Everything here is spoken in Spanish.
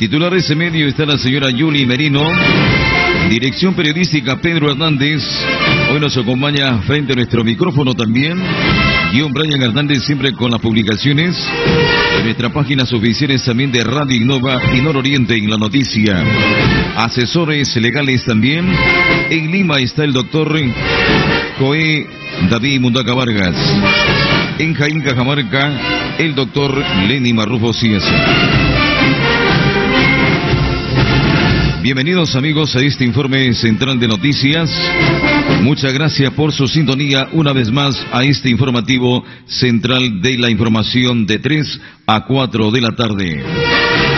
Titular de ese medio está la señora Yuli Merino. Dirección periodística Pedro Hernández. Hoy nos acompaña frente a nuestro micrófono también Brian Hernández, siempre con las publicaciones en nuestras páginas oficiales también de Radio Innova y Nororiente en la noticia. Asesores legales también. En Lima está el doctor Joé David Mundaca Vargas. En Jaén, Cajamarca, el doctor Lenny Marrufo Ciesa. Bienvenidos amigos a este informe central de noticias. Muchas gracias por su sintonía una vez más a este informativo central de la información de 3 a 4 de la tarde.